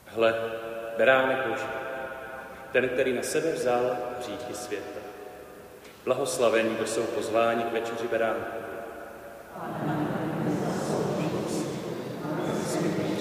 Hle, beránek Boží, ten, který na sebe vzal hříchy světa. Blahoslavení, kdo jsou pozváni k večeři beránku.